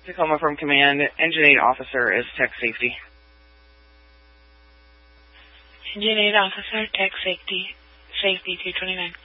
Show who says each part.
Speaker 1: Tacoma from command. Engine 8 officer is tech safety.
Speaker 2: Engine 8 officer, tech safety, 229.